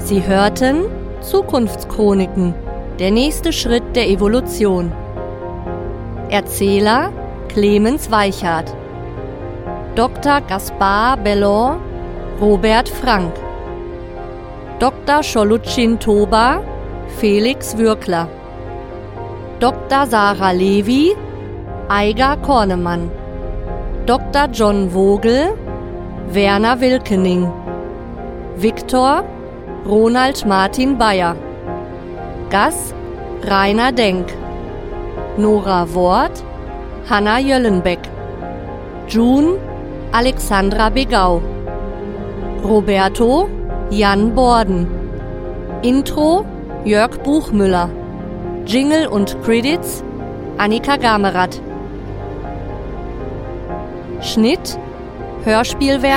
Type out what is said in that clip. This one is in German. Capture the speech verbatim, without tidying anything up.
Sie hörten Zukunftschroniken, der nächste Schritt der Evolution. Erzähler Clemens Weichert, Doktor Gaspar Bellon, Robert Frank, Doktor Choluchin Toba, Felix Würkler, Doktor Sarah Levy, Aiga Kornemann, Doktor John Vogel, Werner Wilkening, Viktor Ronald Martin Bayer, Gas Rainer Denk, Nora Wort, Hanna Jöllenbeck, June Alexandra Begau, Roberto Jan Borden, Intro Jörg Buchmüller, Jingle und Credits Annika Gamerath, Schnitt Hörspielwerk